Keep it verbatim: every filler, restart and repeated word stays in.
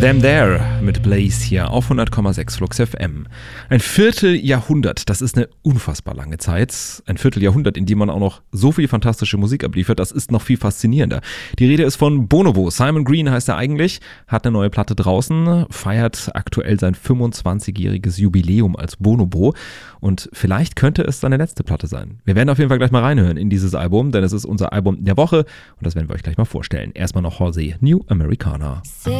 Them There mit Blaze hier auf hundert Komma sechs Flux F M. Ein Vierteljahrhundert, das ist eine unfassbar lange Zeit. Ein Vierteljahrhundert, in dem man auch noch so viel fantastische Musik abliefert, das ist noch viel faszinierender. Die Rede ist von Bonobo. Simon Green heißt er eigentlich, hat eine neue Platte draußen, feiert aktuell sein fünfundzwanzigjähriges Jubiläum als Bonobo und vielleicht könnte es seine letzte Platte sein. Wir werden auf jeden Fall gleich mal reinhören in dieses Album, denn es ist unser Album der Woche und das werden wir euch gleich mal vorstellen. Erstmal noch Halsey, New Americana.